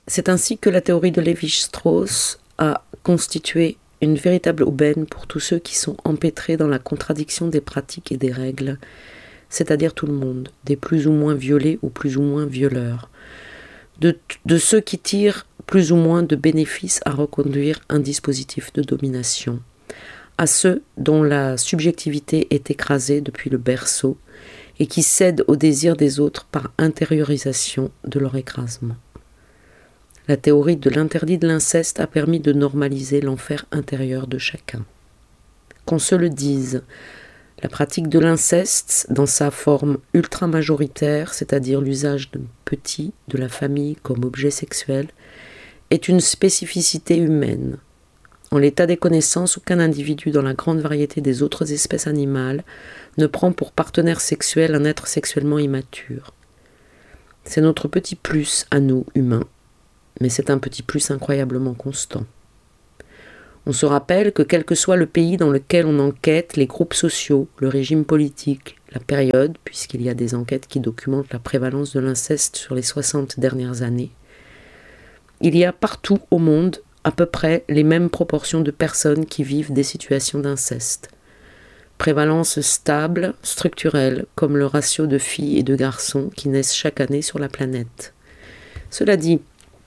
C'est ainsi que la théorie de Lévi-Strauss a constitué une véritable aubaine pour tous ceux qui sont empêtrés dans la contradiction des pratiques et des règles, c'est-à-dire tout le monde, des plus ou moins violés ou plus ou moins violeurs, de ceux qui tirent plus ou moins de bénéfices à reconduire un dispositif de domination, à ceux dont la subjectivité est écrasée depuis le berceau et qui cèdent au désir des autres par intériorisation de leur écrasement. La théorie de l'interdit de l'inceste a permis de normaliser l'enfer intérieur de chacun. Qu'on se le dise, la pratique de l'inceste, dans sa forme ultra-majoritaire, c'est-à-dire l'usage d'un petit, de la famille comme objet sexuel, est une spécificité humaine. En l'état des connaissances, aucun individu dans la grande variété des autres espèces animales ne prend pour partenaire sexuel un être sexuellement immature. C'est notre petit plus à nous, humains, mais c'est un petit plus incroyablement constant. On se rappelle que quel que soit le pays dans lequel on enquête, les groupes sociaux, le régime politique, la période, puisqu'il y a des enquêtes qui documentent la prévalence de l'inceste sur les 60 dernières années, il y a partout au monde à peu près les mêmes proportions de personnes qui vivent des situations d'inceste. Prévalence stable, structurelle, comme le ratio de filles et de garçons qui naissent chaque année sur la planète. Cela dit,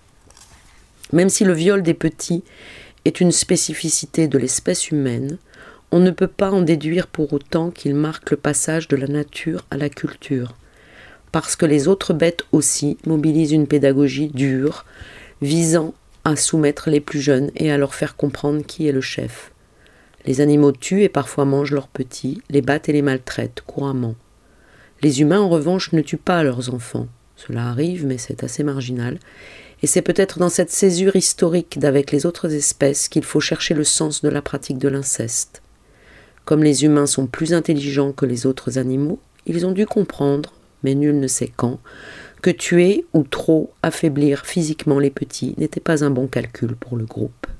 même si le viol des petits est une spécificité de l'espèce humaine, on ne peut pas en déduire pour autant qu'il marque le passage de la nature à la culture, parce que les autres bêtes aussi mobilisent une pédagogie dure, visant à soumettre les plus jeunes et à leur faire comprendre qui est le chef. Les animaux tuent et parfois mangent leurs petits, les battent et les maltraitent couramment. Les humains, en revanche, ne tuent pas leurs enfants. Cela arrive, mais c'est assez marginal. Et c'est peut-être dans cette césure historique d'avec les autres espèces qu'il faut chercher le sens de la pratique de l'inceste. Comme les humains sont plus intelligents que les autres animaux, ils ont dû comprendre, mais nul ne sait quand, que tuer ou trop affaiblir physiquement les petits n'était pas un bon calcul pour le groupe.